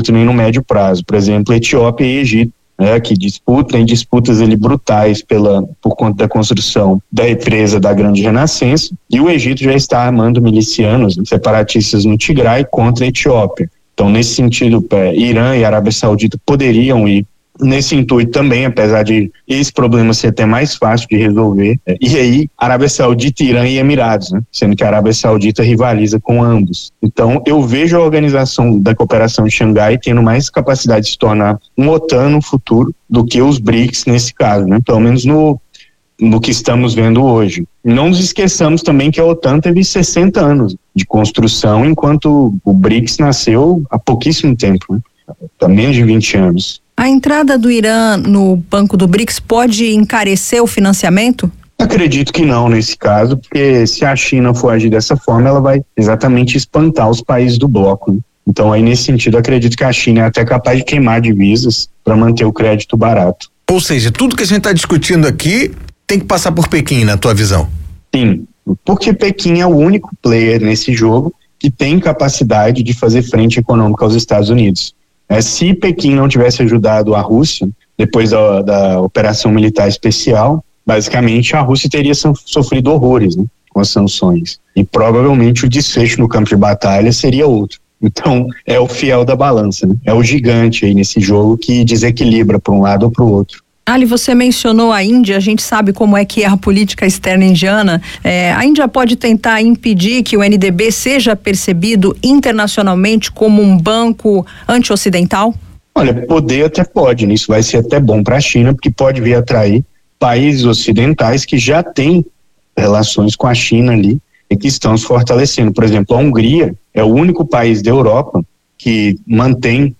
curto nem no médio prazo. Por exemplo, Etiópia e Egito, que disputam disputas ali brutais por conta da construção da represa da Grande Renascença, e o Egito já está armando milicianos separatistas no Tigray contra a Etiópia. Então, nesse sentido, Irã e Arábia Saudita poderiam ir nesse intuito também, apesar de esse problema ser até mais fácil de resolver. E aí, Arábia Saudita, Irã e Emirados, sendo que a Arábia Saudita rivaliza com ambos. Então, eu vejo a Organização da Cooperação de Xangai tendo mais capacidade de se tornar um OTAN no futuro do que os BRICS nesse caso, pelo menos no que estamos vendo hoje. Não nos esqueçamos também que a OTAN teve 60 anos de construção, enquanto o BRICS nasceu há pouquíssimo tempo, há menos de 20 anos. A entrada do Irã no banco do BRICS pode encarecer o financiamento? Acredito que não nesse caso, porque se a China for agir dessa forma, ela vai exatamente espantar os países do bloco. Então, aí nesse sentido, acredito que a China é até capaz de queimar divisas para manter o crédito barato. Ou seja, tudo que a gente está discutindo aqui tem que passar por Pequim, na tua visão? Sim, porque Pequim é o único player nesse jogo que tem capacidade de fazer frente econômica aos Estados Unidos. Se Pequim não tivesse ajudado a Rússia, depois da operação militar especial, basicamente a Rússia teria sofrido horrores com as sanções. E provavelmente o desfecho no campo de batalha seria outro. Então, é o fiel da balança, é o gigante aí nesse jogo que desequilibra para um lado ou para o outro. Ali, você mencionou a Índia, a gente sabe como é que é a política externa indiana. A Índia pode tentar impedir que o NDB seja percebido internacionalmente como um banco anti-ocidental? Olha, poder até pode, isso vai ser até bom para a China, porque pode vir atrair países ocidentais que já têm relações com a China ali e que estão se fortalecendo. Por exemplo, a Hungria é o único país da Europa que mantém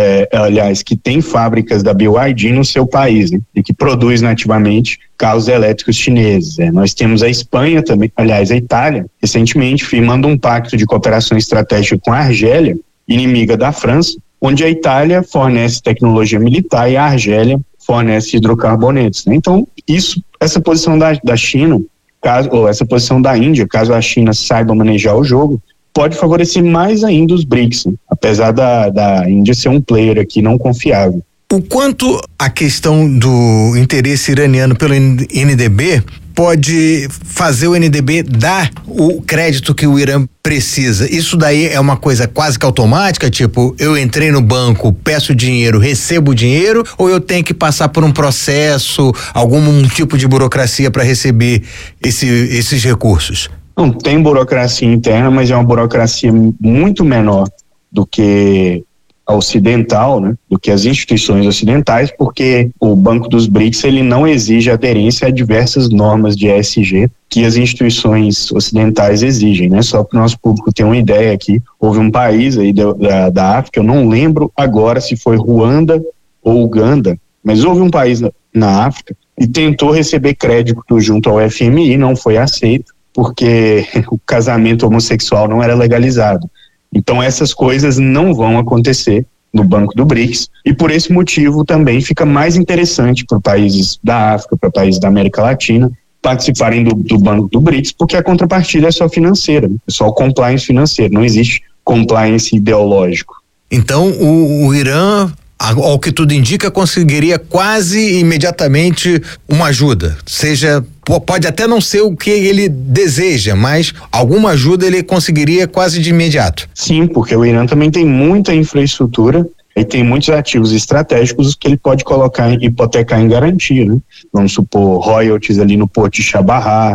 que tem fábricas da BYD no seu país, e que produz nativamente carros elétricos chineses. Nós temos a Espanha também, a Itália, recentemente firmando um pacto de cooperação estratégica com a Argélia, inimiga da França, onde a Itália fornece tecnologia militar e a Argélia fornece hidrocarbonetos. Então, essa posição da China, ou essa posição da Índia, caso a China saiba manejar o jogo, pode favorecer mais ainda os BRICS, apesar da Índia ser um player aqui não confiável. O quanto a questão do interesse iraniano pelo NDB pode fazer o NDB dar o crédito que o Irã precisa? Isso daí é uma coisa quase que automática, tipo, eu entrei no banco, peço dinheiro, recebo dinheiro, ou eu tenho que passar por um processo, algum tipo de burocracia para receber esses recursos? Não tem burocracia interna, mas é uma burocracia muito menor do que a ocidental, do que as instituições ocidentais, porque o Banco dos BRICS ele não exige aderência a diversas normas de ESG que as instituições ocidentais exigem, Só para o nosso público ter uma ideia aqui, houve um país aí da África, eu não lembro agora se foi Ruanda ou Uganda, mas houve um país na África e tentou receber crédito junto ao FMI, não foi aceito, porque o casamento homossexual não era legalizado. Então essas coisas não vão acontecer no Banco do BRICS e por esse motivo também fica mais interessante para países da África, para países da América Latina participarem do Banco do BRICS, porque a contrapartida é só financeira, é só o compliance financeiro, não existe compliance ideológico. Então o Irã, ao que tudo indica, conseguiria quase imediatamente uma ajuda, pode até não ser o que ele deseja, mas alguma ajuda ele conseguiria quase de imediato. Sim, porque o Irã também tem muita infraestrutura e tem muitos ativos estratégicos que ele pode hipotecar em garantia, Vamos supor, royalties ali no Porto de Chabahar,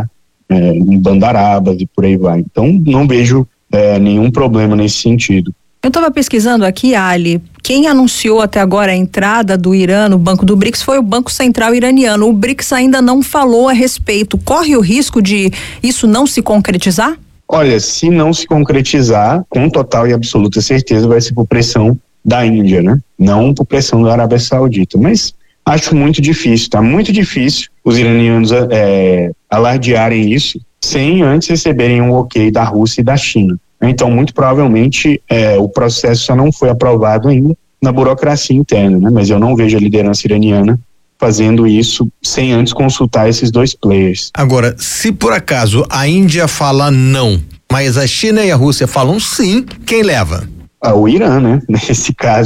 em Bandarabas e por aí vai. Então, não vejo nenhum problema nesse sentido. Eu estava pesquisando aqui, Ali, quem anunciou até agora a entrada do Irã no Banco do BRICS foi o Banco Central iraniano. O BRICS ainda não falou a respeito. Corre o risco de isso não se concretizar? Olha, se não se concretizar, com total e absoluta certeza vai ser por pressão da Índia, Não por pressão da Arábia Saudita. Mas acho muito difícil, tá muito difícil os iranianos alardearem isso sem antes receberem um ok da Rússia e da China. Então, muito provavelmente, o processo só não foi aprovado ainda na burocracia interna, Mas eu não vejo a liderança iraniana fazendo isso sem antes consultar esses dois players. Agora, se por acaso a Índia fala não, mas a China e a Rússia falam sim, quem leva? O Irã, Nesse caso.